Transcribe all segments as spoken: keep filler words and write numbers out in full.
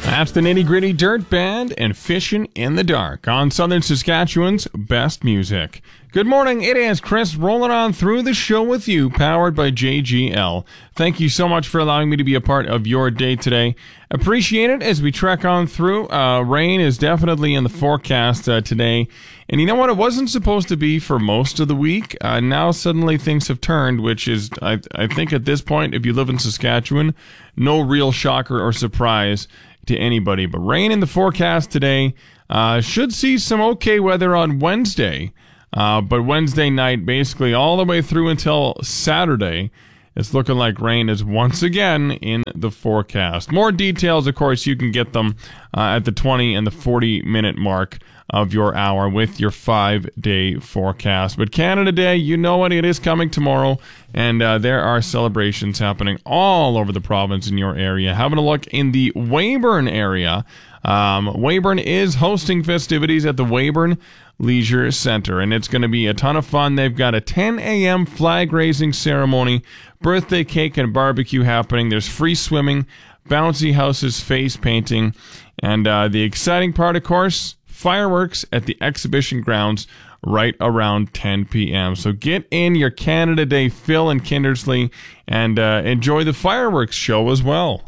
That's the Nitty Gritty Dirt Band and Fishing in the Dark on Southern Saskatchewan's best music. Good morning, it is Chris rolling on through the show with you, powered by J G L. Thank you so much for allowing me to be a part of your day today. Appreciate it as we trek on through. Uh, rain is definitely in the forecast uh, today. And you know what? It wasn't supposed to be for most of the week. Uh, now suddenly things have turned, which is, I, I think at this point, if you live in Saskatchewan, no real shocker or surprise to anybody. But rain in the forecast today. Uh, should see some okay weather on Wednesday. Uh, but Wednesday night, basically all the way through until Saturday, it's looking like rain is once again in the forecast. More details, of course, you can get them uh, at the twenty and the forty minute mark of your hour with your five-day forecast. But Canada Day, you know what, it is coming tomorrow, and uh, there are celebrations happening all over the province in your area. Having a look in the Weyburn area, um, Weyburn is hosting festivities at the Weyburn Leisure Center, and it's going to be a ton of fun. They've got a ten a.m. flag-raising ceremony, birthday cake and barbecue happening. There's free swimming, bouncy houses, face painting, and uh, the exciting part, of course, fireworks at the exhibition grounds right around ten p.m. So get in your Canada Day fill in Kindersley and uh, enjoy the fireworks show as well.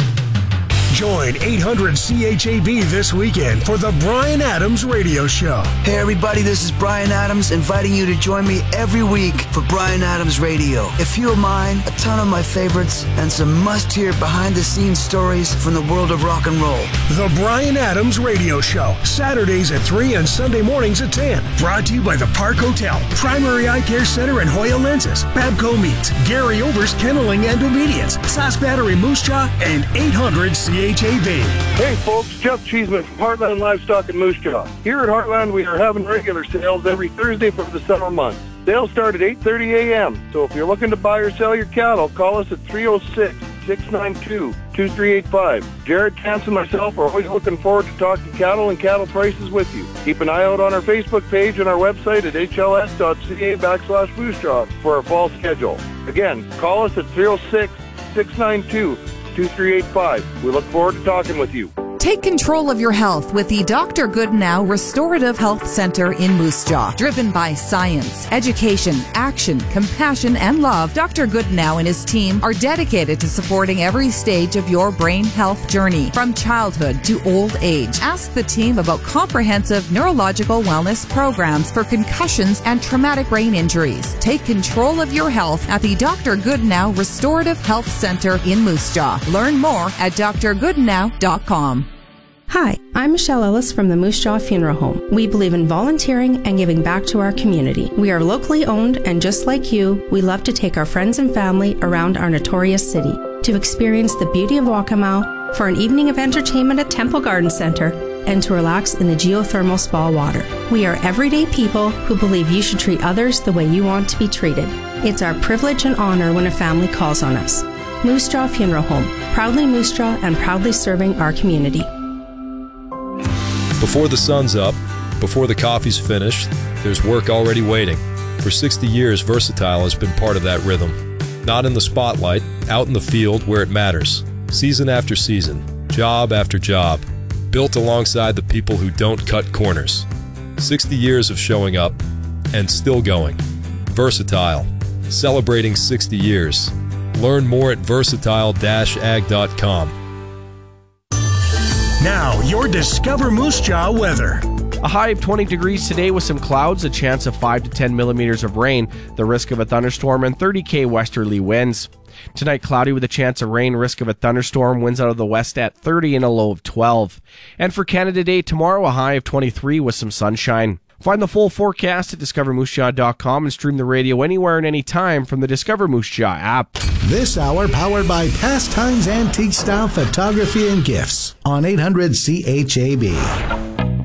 Join eight hundred C H A B this weekend for the Bryan Adams Radio Show. Hey everybody, this is Bryan Adams, inviting you to join me every week for Bryan Adams Radio. A few of mine, a ton of my favorites, and some must-hear behind-the-scenes stories from the world of rock and roll. The Bryan Adams Radio Show, Saturdays at three and Sunday mornings at ten. Brought to you by the Park Hotel, Primary Eye Care Center and Hoya Lenses, Babco Meats, Gary Over's Kenneling and Obedience, Sask Battery Moose Jaw, and eight hundred C H A B. Hey folks, Jeff Cheeseman from Heartland Livestock in Moose Jaw. Here at Heartland, we are having regular sales every Thursday for the summer months. Sales start at eight thirty a.m., so if you're looking to buy or sell your cattle, call us at three oh six, six nine two, two three eight five. Jared, Chance, and myself are always looking forward to talking cattle and cattle prices with you. Keep an eye out on our Facebook page and our website at h l s dot c a backslash Moose Jaw for our fall schedule. Again, call us at three oh six, six nine two, two three eight five. We look forward to talking with you. Take control of your health with the Doctor Goodnow Restorative Health Center in Moose Jaw. Driven by science, education, action, compassion, and love, Doctor Goodnow and his team are dedicated to supporting every stage of your brain health journey, from childhood to old age. Ask the team about comprehensive neurological wellness programs for concussions and traumatic brain injuries. Take control of your health at the Doctor Goodnow Restorative Health Center in Moose Jaw. Learn more at d r goodnow dot com. Hi, I'm Michelle Ellis from the Moose Jaw Funeral Home. We believe in volunteering and giving back to our community. We are locally owned, and just like you, we love to take our friends and family around our notorious city to experience the beauty of Waccamaw, for an evening of entertainment at Temple Garden Center, and to relax in the geothermal spa water. We are everyday people who believe you should treat others the way you want to be treated. It's our privilege and honor when a family calls on us. Moose Jaw Funeral Home, proudly Moose Jaw and proudly serving our community. Before the sun's up, before the coffee's finished, there's work already waiting. For sixty years, Versatile has been part of that rhythm. Not in the spotlight, out in the field where it matters. Season after season, job after job, built alongside the people who don't cut corners. sixty years of showing up, and still going. Versatile, celebrating sixty years. Learn more at versatile dash ag dot com. Now, your Discover Moose Jaw weather. A high of twenty degrees today with some clouds, a chance of five to ten millimeters of rain, the risk of a thunderstorm, and thirty K westerly winds. Tonight, cloudy with a chance of rain, risk of a thunderstorm, winds out of the west at thirty and a low of twelve. And for Canada Day tomorrow, a high of twenty-three with some sunshine. Find the full forecast at discover moose jaw dot com and stream the radio anywhere and anytime from the Discover Moose Jaw app. This hour powered by Pastimes Antique Style Photography and Gifts on eight hundred C H A B.